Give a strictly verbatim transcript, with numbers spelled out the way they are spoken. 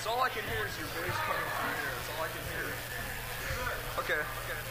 All I can hear is your voice coming through here. That's all I can hear. Okay. Okay.